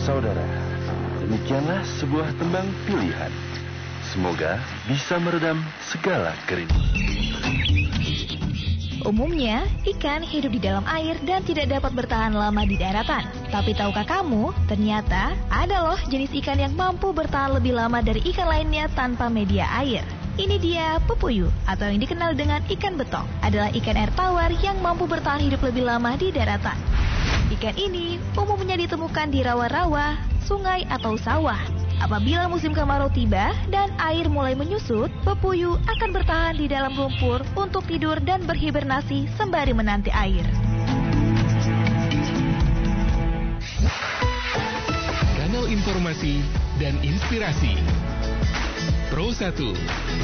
Saudara, demikianlah sebuah tembang pilihan. Semoga bisa meredam segala kerinduan. Umumnya, ikan hidup di dalam air dan tidak dapat bertahan lama di daratan. Tapi tahukah kamu, ternyata ada loh jenis ikan yang mampu bertahan lebih lama dari ikan lainnya tanpa media air. Ini dia pepuyu, atau yang dikenal dengan ikan betok. Adalah ikan air tawar yang mampu bertahan hidup lebih lama di daratan. Ikan ini umumnya ditemukan di rawa-rawa, sungai atau sawah. Apabila musim kemarau tiba dan air mulai menyusut, pepuyu akan bertahan di dalam lumpur untuk tidur dan berhibernasi sembari menanti air. Kanal informasi dan inspirasi Pro 1